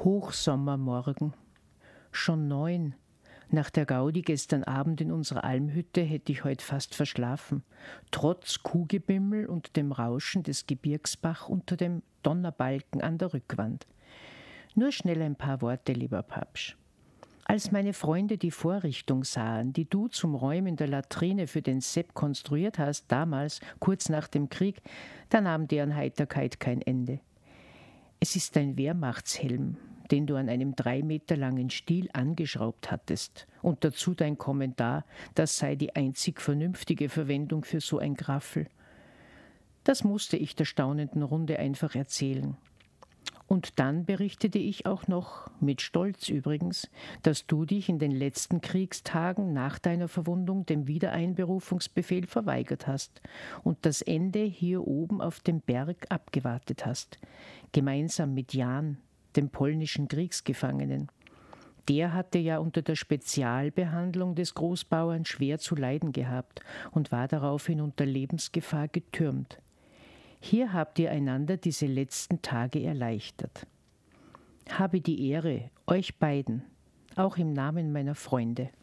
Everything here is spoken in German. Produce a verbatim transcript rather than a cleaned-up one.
Hochsommermorgen. Schon neun. Nach der Gaudi gestern Abend in unserer Almhütte hätte ich heute fast verschlafen, trotz Kuhgebimmel und dem Rauschen des Gebirgsbach unter dem Donnerbalken an der Rückwand. Nur schnell ein paar Worte, lieber Papsch. Als meine Freunde die Vorrichtung sahen, die du zum Räumen der Latrine für den Sepp konstruiert hast, damals, kurz nach dem Krieg, da nahm deren Heiterkeit kein Ende. Es ist ein Wehrmachtshelm, den du an einem drei Meter langen Stiel angeschraubt hattest. Und dazu dein Kommentar, das sei die einzig vernünftige Verwendung für so ein Graffel. Das musste ich der staunenden Runde einfach erzählen. Und dann berichtete ich auch noch, mit Stolz übrigens, dass du dich in den letzten Kriegstagen nach deiner Verwundung dem Wiedereinberufungsbefehl verweigert hast und das Ende hier oben auf dem Berg abgewartet hast, gemeinsam mit Jan, dem polnischen Kriegsgefangenen. Der hatte ja unter der Spezialbehandlung des Großbauern schwer zu leiden gehabt und war daraufhin unter Lebensgefahr getürmt. Hier habt ihr einander diese letzten Tage erleichtert. Habe die Ehre, euch beiden, auch im Namen meiner Freunde,